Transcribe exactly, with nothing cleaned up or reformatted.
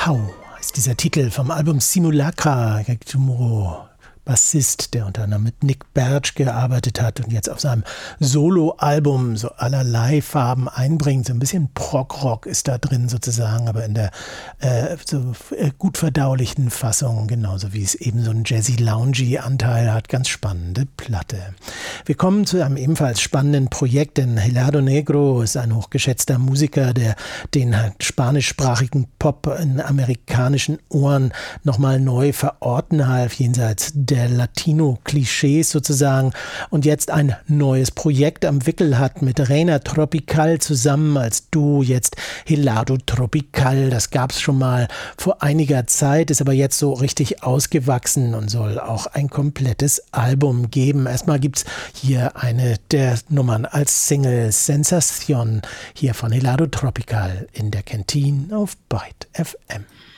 How ist dieser Titel vom Album Simulacra. Tomorrow, Bassist, der unter anderem mit Nick Bertsch gearbeitet hat und jetzt auf seinem Solo-Album so allerlei Farben einbringt. So ein bisschen Prog-Rock ist da drin sozusagen, aber in der äh, so äh, gut verdaulichen Fassung, genauso wie es eben so einen Jazzy-Loungy-Anteil hat. Ganz spannende Platte. Wir kommen zu einem ebenfalls spannenden Projekt, denn Helado Negro ist ein hochgeschätzter Musiker, der den spanischsprachigen Pop in amerikanischen Ohren nochmal neu verorten half, jenseits der der Latino-Klischees sozusagen, und jetzt ein neues Projekt am Wickel hat mit Reina Tropical zusammen als Duo, jetzt Helado Tropical. Das gab es schon mal vor einiger Zeit, ist aber jetzt so richtig ausgewachsen und soll auch ein komplettes Album geben. Erstmal gibt es hier eine der Nummern als Single, Sensación, hier von Helado Tropical in der Kantine auf Byte F M.